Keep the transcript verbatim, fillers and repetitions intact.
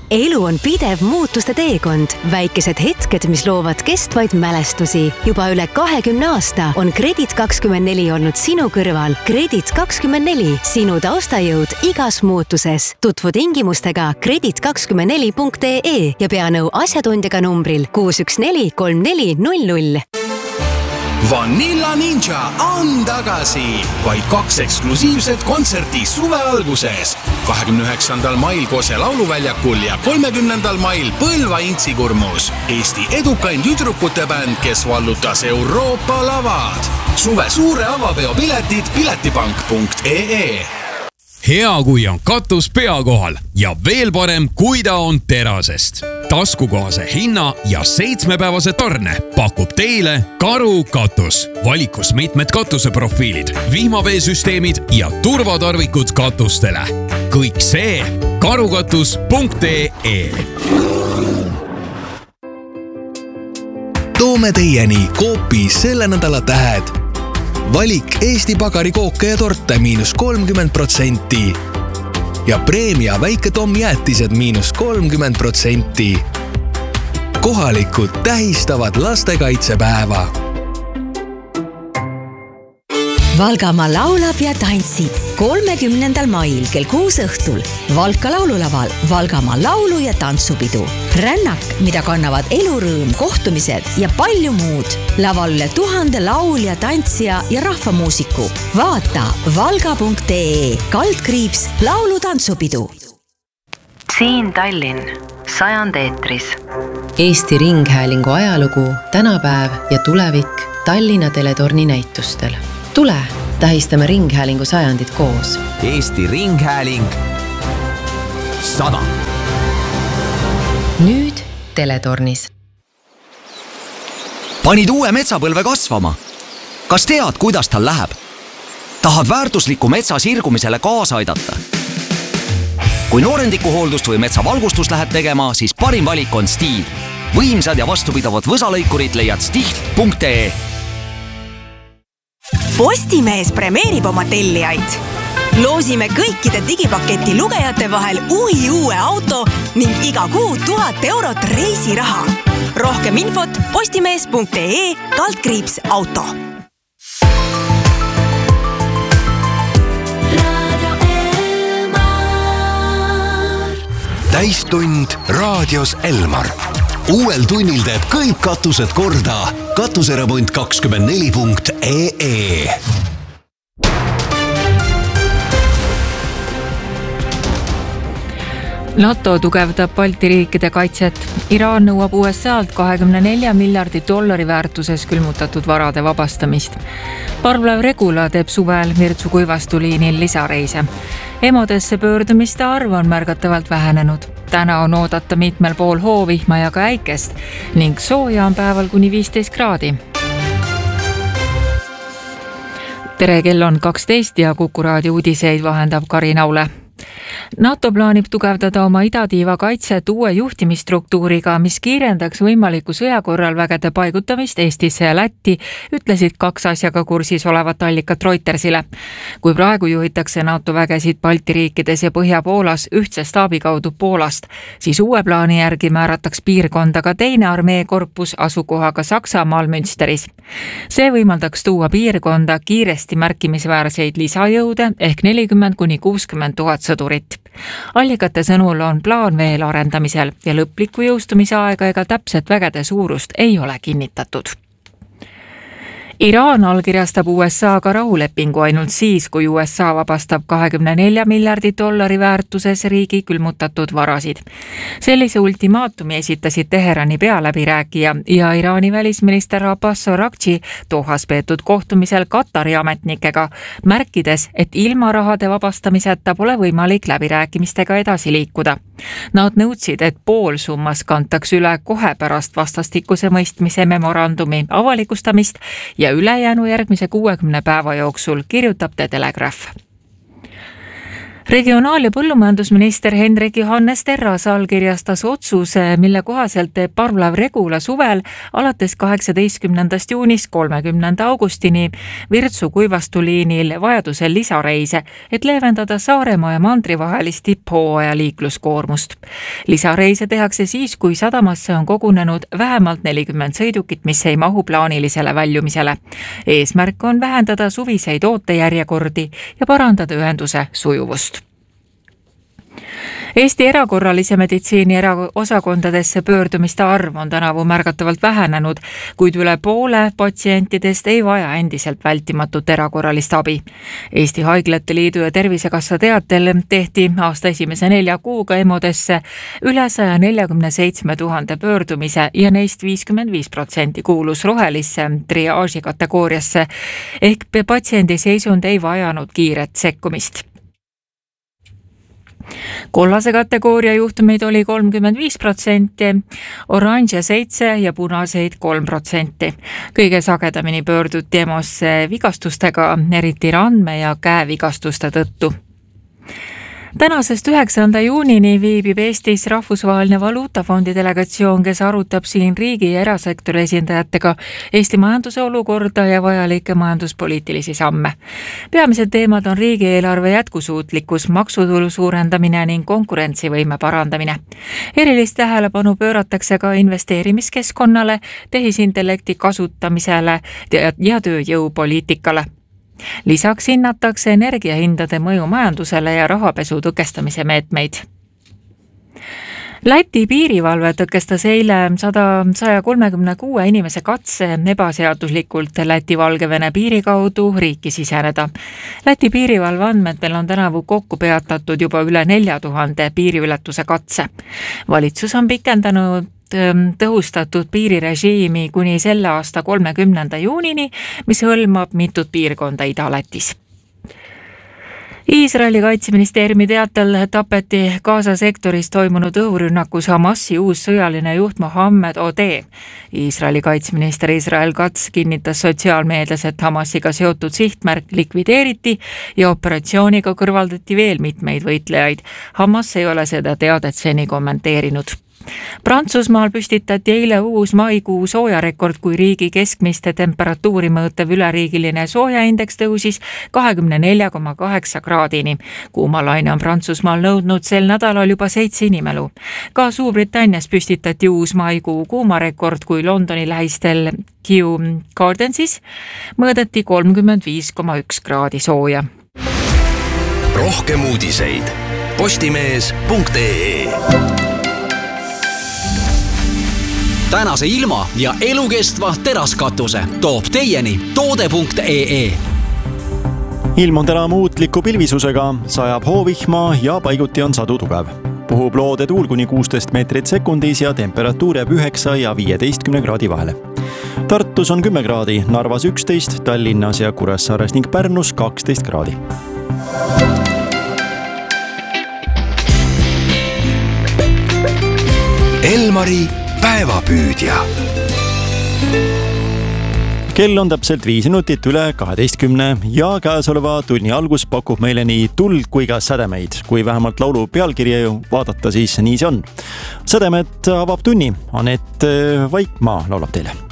elu on pidev muutuste teekond. Väikesed hetked, mis loovad kestvaid mälestusi. Juba üle kahekümne aasta on Kredit kakskümmend neli olnud sinu kõrval. Kredit kakskümmend neli, sinu taustajõud igas muutuses. Tutvu tingimustega kredit kakskümmend neli punkt ee ja pea nõu asjatundjaga numbril kuus üks neli kolm neli null null. Vanilla Ninja on tagasi. Vaid kaks eksklusiivset kontserti suve alguses. kahekümne üheksandal mail Kose lauluväljakul ja kolmekümnendal mail Põlva Intsikurmus. Eesti edukain tüdrukute bänd, kes vallutas Euroopa lavad. Suve suure avapeo piletid piletipank punkt ee. Hea, kui on katus pea kohal ja veel parem, kui ta on terasest. Taskukohase hinna ja seitsmepäevase tarne pakub teile Karu katus. Valikus mitmed katuseprofiilid, vihmaveesüsteemid ja turvatarvikud katustele. Kõik see karukatus punkt ee. Toome teieni Coopi selle nädala tähed. Valik Eesti Pagari kooke ja torte miinus kolmkümmend protsenti ja preemia väike Tom jäätised miinus kolmkümmend protsenti. Kohalikud tähistavad lastekaitsepäeva. Valgamaa laulab ja tantsib kolmekümnendal mail kell kuus õhtul Valka laululaval Valgamaa laulu- ja tantsupidu. Rännak, mida kannavad elurõõm, kohtumised ja palju muud. Laval üle tuhande laulja, tantsija ja rahvamuusiku. Vaata valga punkt ee kaldkriips laulu-tantsupidu. Siin Tallinn, sajand eetris. Eesti Ringhäälingu ajalugu, tänapäev ja tulevik Tallinna teletorni näitustel. Tule, tähistame Ringhäälingu sajandit koos. Eesti Ringhääling sada. Nüüd teletornis. Panid uue metsapõlve kasvama. Kas tead, kuidas tal läheb? Tahad väärtusliku metsa sirgumisele kaasa aidata? Kui noorendikuhooldust või metsavalgustust lähed tegema, siis parim valik on Stihl. Võimsad ja vastupidavad võsalõikurid leiad stihl punkt ee. Postimees premeerib oma tellijaid. Loosime kõikide digipaketi lugejate vahel uhi uue auto ning iga kuu tuhat eurot reisiraha. Rohkem infot postimees punkt ee kaldkriips auto. Täistund raadios Elmar. Uuel tunnil teeb kõik katused korda. Katuseremont kakskümmend neli punkt ee. NATO tugevdab Balti riikide kaitset. Iraan nõuab U S A-lt kahekümne nelja miljardi dollari väärtuses külmutatud varade vabastamist. Parvlaev Regula teeb suvel Virtsu kuivastuliinil lisareise. Emodesse pöördumiste arv on märgatavalt vähenenud. Täna on oodata mitmel pool hoovihma ja ka äikest ning sooja on päeval kuni viisteist kraadi. Tere, kell on kaksteist ja Kuku raadio uudiseid vahendab Kari Naule. NATO plaanib tugevdada oma idatiiva kaitset uue juhtimistruktuuriga, mis kiirendaks võimaliku sõja korral vägede paigutamist Eestisse ja Lätti, ütlesid kaks asjaga kursis olevat allikat Reutersile. Kui praegu juhitakse NATO vägesid Balti riikides ja Põhja-Poolas ühtse staabi kaudu Poolast, siis uue plaani järgi määrataks piirkonda ka teine armeekorpus asukohaga Saksamaal Münsteris. See võimaldaks tuua piirkonda kiiresti märkimisväärseid lisajõude ehk nelikümmend kuni kuuskümmend tuhat sõdurit. Allikate sõnul on plaan veel arendamisel ja lõpliku jõustumise aega ega täpset vägede suurust ei ole kinnitatud. Iraan allkirjastab U S A-ga rahulepingu ainult siis, kui U S A vabastab kahekümne nelja miljardi dollari väärtuses riigi külmutatud varasid. Sellise ultimaatumi esitasid Teherani pealäbirääkija ja Iraani välisminister Abbas Araghchi Dohas peetud kohtumisel Katari ametnikega, märkides, et ilma rahade vabastamiseta pole võimalik läbirääkimistega edasi liikuda. Nad nõudsid, et pool summas kantaks üle kohe pärast vastastikuse mõistmise memorandumi avalikustamist ja ülejäänu järgmise kuuekümne päeva jooksul, kirjutab The Telegraph. Regionaal- ja põllumajandusminister Hendrik Johannes Terras allkirjastas otsuse, mille kohaselt teeb parvlaev Regula suvel alates kaheksateistkümnendast juunist kolmekümnenda augustini Virtsu kuivastuliinil vajadusel lisareise, et leevendada Saaremaa ja mandri vahelist tipphooaja liikluskoormust. Lisareise tehakse siis, kui sadamasse on kogunenud vähemalt nelikümmend sõidukit, mis ei mahu plaanilisele väljumisele. Eesmärk on vähendada suviseid ootejärjekordi ja parandada ühenduse sujuvust. Eesti erakorralise meditsiini osakondadesse pöördumiste arv on tänavu märgatavalt vähenenud, kuid üle poole patsientidest ei vaja endiselt vältimatut erakorralist abi. Eesti Haiglate Liidu ja Tervisekassa teatel tehti aasta esimese nelja kuuga EMO-desse üle saja neljakümne seitsme tuhande pöördumise ja neist viiskümmend viis protsenti kuulus rohelisse triaaži kategooriasse ehk patsiendi seisund ei vajanud kiiret sekkumist. Kollase kategooria juhtumeid oli kolmkümmend viis protsenti, oranže seitse ja punaseid kolm protsenti. Kõige sagedamini pöörduti EMO-sse vigastustega, eriti randme- ja käevigastuste tõttu. Tänasest üheksanda juunini viibib Eestis Rahvusvaheline Valuutafondi delegatsioon, kes arutab siin riigi ja erasektori esindajatega Eesti majanduse olukorda ja vajalikke majanduspoliitilisi samme. Peamised teemad on riigieelarve jätkusuutlikkus, maksutulu suurendamine ning konkurentsivõime parandamine. Erilist tähelepanu pööratakse ka investeerimiskeskkonnale, tehisintellekti kasutamisele ja tööjõupoliitikale. Lisaks hinnatakse energiahindade mõju majandusele ja rahapesu tõkestamise meetmeid. Läti piirivalve tõkestas eile saja kolmekümne kuue inimese katse ebaseaduslikult Läti-Valgevene piiri kaudu riiki siseneda. Läti piirivalve andmetel on tänavu kokku peatatud juba üle nelja tuhande piiriületuse katse. Valitsus on pikendanud tõhustatud piirirežiimi kuni selle aasta kolmekümnenda juunini, mis hõlmab mitut piirkonda Ida-Lätis. Iisraeli kaitseministeeriumi teatel tapeti Gaza sektoris toimunud õhurünnakus Hamasi uus sõjaline juht Mohammed Odeh. Iisraeli kaitseminister Israel Katz kinnitas sotsiaalmeedias, et Hamasiga seotud sihtmärk likvideeriti ja operatsiooniga kõrvaldati veel mitmeid võitlejaid. Hamas ei ole seda teadet seni kommenteerinud. Prantsusmaal püstitati eile uus maikuu soojarekord, kui riigi keskmiste temperatuuri mõõtev üleriigiline soojaindeks tõusis kahekümne nelja koma kaheksa kraadini. Kuumalaine on Prantsusmaal nõudnud sel nädalal juba seitse inimelu. Ka Suurbritannias püstitati uus maikuu kuumarekord, kui Londoni lähistel Kew Gardensis mõõdeti kolmkümmend viis koma üks kraadi sooja. Rohkem uudiseid postimees punkt ee. Tänase ilma ja elukestva teraskatuse toob teieni toode punkt ee. Ilm on täna muutliku pilvisusega, sajab hoovihma ja paiguti on sadu tugev. Puhub loode tuul kuni kuusteist meetrit sekundis ja temperatuur jääb üheksa ja viieteistkümne kraadi vahele. Tartus on kümme kraadi, Narvas üksteist, Tallinnas ja Kuressaares ning Pärnus kaksteist kraadi. Elmari päevapüüdja. Kell on täpselt viis minutit üle kaheteistkümne ja käesoleva tunni algus pakub meile nii tuld kui ka sädemeid. Kui vähemalt laulu pealkirja vaadata, siis nii see on. Sädemed avab tunni. Anett Vaikmaa laulab teile.